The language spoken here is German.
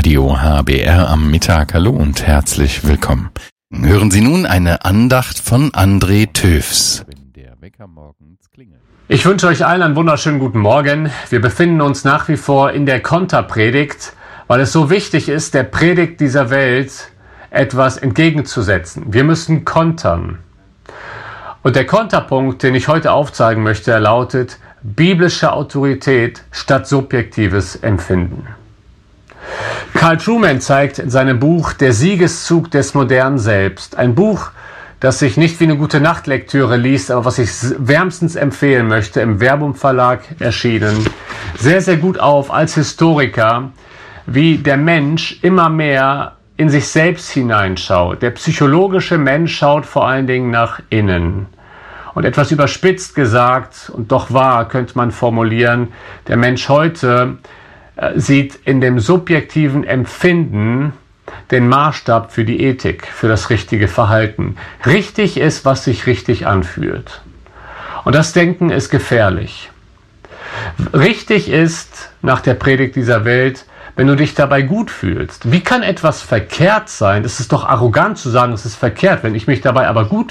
Radio HBR am Mittag. Hallo und herzlich willkommen. Hören Sie nun eine Andacht von André Töfs. Ich wünsche euch allen einen wunderschönen guten Morgen. Wir befinden uns nach wie vor in der Konterpredigt, weil es so wichtig ist, der Predigt dieser Welt etwas entgegenzusetzen. Wir müssen kontern. Und der Konterpunkt, den ich heute aufzeigen möchte, er lautet: biblische Autorität statt subjektives Empfinden. Carl Trueman zeigt in seinem Buch Der Siegeszug des modernen Selbst, ein Buch, das sich nicht wie eine gute Nachtlektüre liest, aber was ich wärmstens empfehlen möchte, im Verbum Verlag erschienen, sehr, sehr gut auf als Historiker, wie der Mensch immer mehr in sich selbst hineinschaut. Der psychologische Mensch schaut vor allen Dingen nach innen. Und etwas überspitzt gesagt und doch wahr könnte man formulieren, der Mensch heute sieht in dem subjektiven Empfinden den Maßstab für die Ethik, für das richtige Verhalten. Richtig ist, was sich richtig anfühlt. Und das Denken ist gefährlich. Richtig ist, nach der Predigt dieser Welt, wenn du dich dabei gut fühlst. Wie kann etwas verkehrt sein? Es ist doch arrogant zu sagen, es ist verkehrt. Wenn ich mich dabei aber gut